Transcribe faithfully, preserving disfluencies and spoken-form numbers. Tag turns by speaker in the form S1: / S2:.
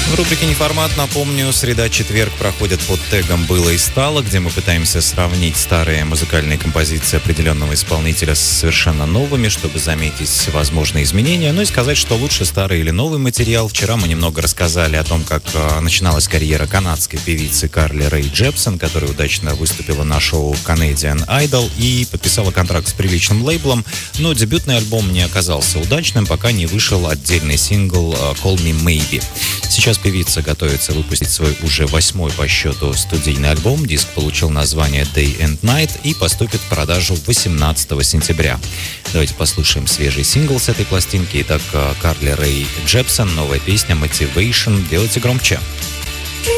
S1: В рубрике «Неформат», напомню, среда-четверг проходят под тегом «Было и стало», где мы пытаемся сравнить старые музыкальные композиции определенного исполнителя с совершенно новыми, чтобы заметить возможные изменения, ну и сказать, что лучше старый или новый материал. Вчера мы немного рассказали о том, как начиналась карьера канадской певицы Карли Рэй Джепсон, которая удачно выступила на шоу Canadian Idol и подписала контракт с приличным лейблом, но дебютный альбом не оказался удачным, пока не вышел отдельный сингл «Call Me Maybe». Сейчас певица готовится выпустить свой уже восьмой по счету студийный альбом. Диск получил название Day and Night и поступит в продажу восемнадцатого сентября. Давайте послушаем свежий сингл с этой пластинки. Итак, Карли Рэй Джепсон, новая песня Motivation. Делайте громче.